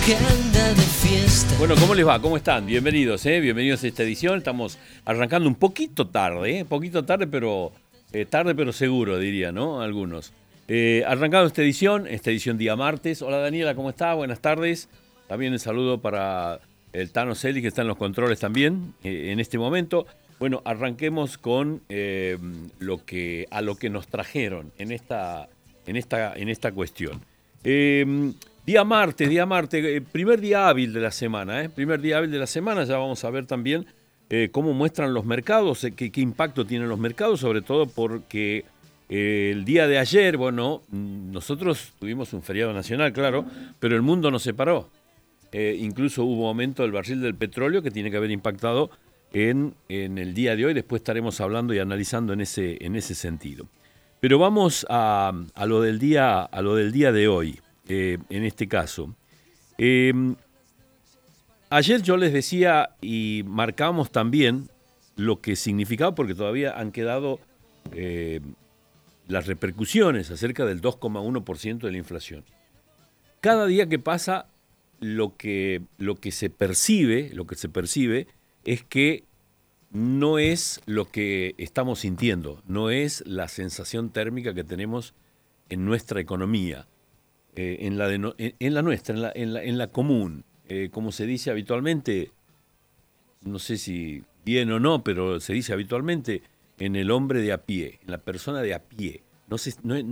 que anda de fiesta. Bueno, ¿cómo les va? ¿Cómo están? Bienvenidos, bienvenidos a esta edición. Estamos arrancando un poquito tarde, poquito tarde, pero seguro, diría, ¿no? Algunos. Arrancando esta edición día martes. Hola Daniela, ¿cómo está? Buenas tardes. También un saludo para el Tano Celi, que está en los controles también en este momento. Bueno, arranquemos con a lo que nos trajeron en esta cuestión. Día martes, primer día hábil de la semana, ya vamos a ver también cómo muestran los mercados, qué impacto tienen los mercados, sobre todo porque el día de ayer, bueno, nosotros tuvimos un feriado nacional, claro, pero el mundo nos separó. Incluso hubo aumento del barril del petróleo que tiene que haber impactado en el día de hoy. Después estaremos hablando y analizando en ese sentido. Pero vamos a lo del día de hoy. En este caso. Ayer yo les decía y marcamos también lo que significaba, porque todavía han quedado las repercusiones acerca del 2,1% de la inflación. Cada día que pasa, lo que se percibe es que no es lo que estamos sintiendo, no es la sensación térmica que tenemos en nuestra economía. En la nuestra, en la común, como se dice habitualmente, no sé si bien o no, pero se dice habitualmente, en el hombre de a pie, en la persona de a pie. No